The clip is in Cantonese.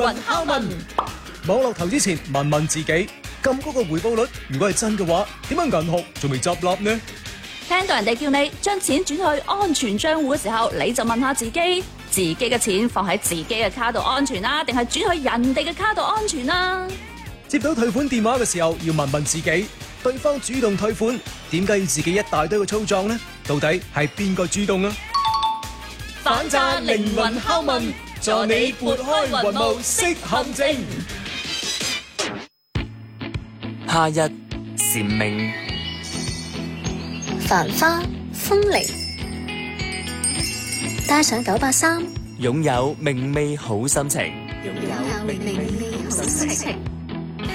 魂拷問。網絡投資前問問自己，咁高嘅回報率，如果係真嘅話，點解銀行仲未執笠呢？ 聽到人哋叫你將錢轉去安全賬戶嘅時候，你就問下自己嘅錢放喺自己嘅卡度安全啦，定係轉去人哋嘅卡度安全啦？ 接到退款電話嘅時候，要問問自己，對方主動退款，點解要自己一大堆嘅操作呢？到底係邊個主動啊？ 反詐靈魂拷問，助你撥開雲霧識陷阱。 夏日蟬鳴， 繁花風鈴，帶上983， 擁有明媚好心情。 擁有明媚好心情。